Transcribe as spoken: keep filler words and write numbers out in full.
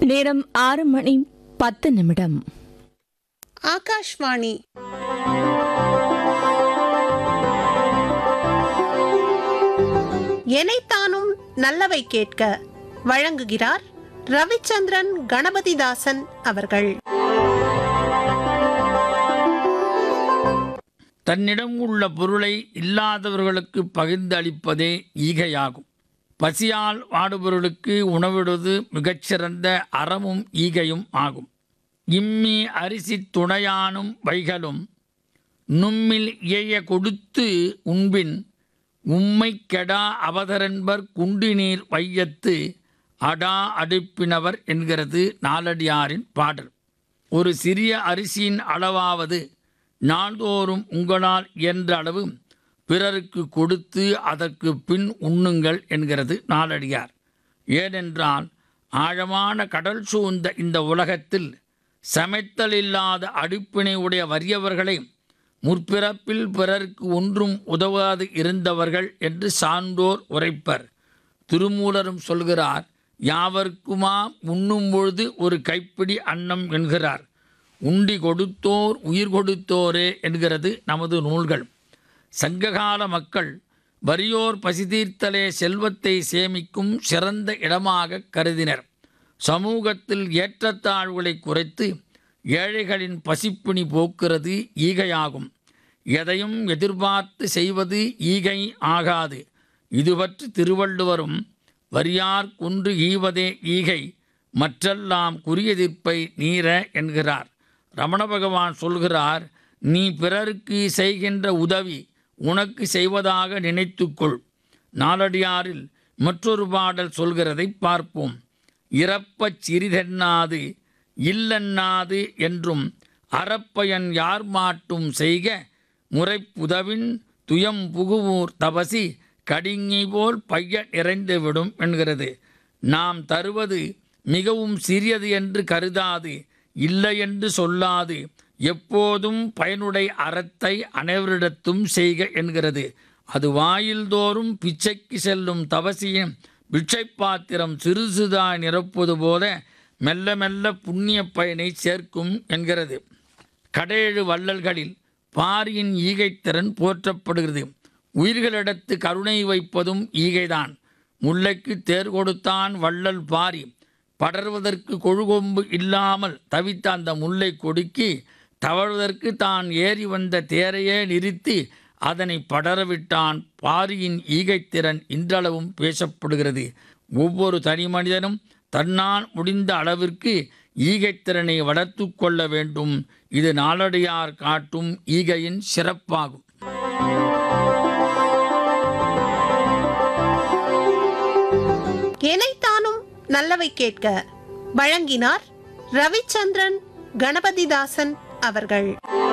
நேரம் ஆறு மணி பத்து நிமிடம். ஆகாஷ்வாணி எனைத்தானும் நல்லவை கேட்க வழங்குகிறார் ரவிச்சந்திரன் கணபதிதாசன் அவர்கள். தன்னிடம் உள்ள பொருளை இல்லாதவர்களுக்கு பகிர்ந்து அளிப்பதே ஈகையாகும். பசியால் வாடுபவர்களுக்கு உணவிடுவது மிகச்சிறந்த அறமும் ஈகையும் ஆகும். இம்மி அரிசி துணையானும் வைகளும் நும்மில் இயைய கொடுத்து உண்பின் உம்மை கெடா அவதரென்பர் குண்டிநீர் வையத்து அடா அடுப்பினவர் என்கிறது நாலடியாரின் பாடல். ஒரு சிறிய அரிசியின் அளவாவது நாள்தோறும் உங்களால் இயன்ற அளவு பிறருக்கு கொடுத்து அதற்கு பின் உண்ணுங்கள் என்கிறது நாலடியார். ஏனென்றால் ஆழமான கடல் சூழ்ந்த இந்த உலகத்தில் சமைத்தல் இல்லாத அடுப்பினை உடைய வறியவர்களை முற்பிறப்பில் பிறருக்கு ஒன்றும் உதவாது இருந்தவர்கள் என்று சான்றோர் உரைப்பர். திருமூலரும் சொல்கிறார், யாவர்க்குமா உண்ணும் பொழுது ஒரு கைப்பிடி அன்னம் என்கிறார். உண்டி கொடுத்தோர் உயிர் கொடுத்தோரே என்கிறது நமது நூல்கள். சங்ககால மக்கள் வறியோர் பசிதீர்த்தலே செல்வத்தை சேமிக்கும் சிறந்த இடமாக கருதினர். சமூகத்தில் ஏற்றத்தாழ்வுகளை குறைத்து ஏழைகளின் பசிப்பிணி போக்குறது ஈகையாகும். எதையும் எதிர்பார்த்து செய்வது ஈகை ஆகாது. இது பற்றி திருவள்ளுவரும் வறியார் குன்று ஈவதே ஈகை மற்றெல்லாம் குறியெதிர்ப்பை நீர என்கிறார். ரமண பகவான் சொல்கிறார், நீ பிறருக்கு செய்கின்ற உதவி உனக்கு செய்வதாக நினைத்துக்கொள். நாலடியாரில் மற்றொரு பாடல் சொல்கிறதை பார்ப்போம். இறப்பச் சிறிதென்னாது இல்லென்னாது என்றும் அறப்பயன் யார் மாட்டும் செய்க முறைப்புதவின் துயம் புகுவூர் தபசி கடிங்கை போல் பைய நிறைந்துவிடும் என்கிறது. நாம் தருவது மிகவும் சிறியது என்று கருதாது, இல்லை என்று சொல்லாது, எப்போதும் பயனுடை அறத்தை அனைவரிடத்தும் செய்க என்கிறது. அது வாயில்தோறும் பிச்சைக்கு செல்லும் தவசியின் பிட்சை பாத்திரம் சிறுசுதாய் நிரப்புவது போல மெல்ல மெல்ல புண்ணிய பயனை சேர்க்கும் என்கிறது. கடேழு வள்ளல்களில் பாரியின் ஈகைத்திறன் போற்றப்படுகிறது. உயிர்களிடத்து கருணை வைப்பதும் ஈகைதான். முல்லைக்கு தேர் கொடுத்தான் வள்ளல் பாரி. படர்வதற்கு கொழுகொம்பு இல்லாமல் தவித்த அந்த முல்லை கொடுக்கி தவழ்வதற்கு தான் ஏறி வந்த தேரையே நிறுத்தி அதனை படரவிட்டான். பாரியின் ஈகைத்திறன் இன்றளவும் பேசப்படுகிறது. ஒவ்வொரு தனி மனிதனும் தன்னால் முடிந்த அளவிற்கு ஈகைத்திறனை வளர்த்து கொள்ள வேண்டும். இது நாலடியார் காட்டும் ஈகையின் சிறப்பாகும். எனைத்தானும் நல்லவை கேட்க வழங்கினார் ரவிச்சந்திரன் கணபதிதாசன் அவர்கள்.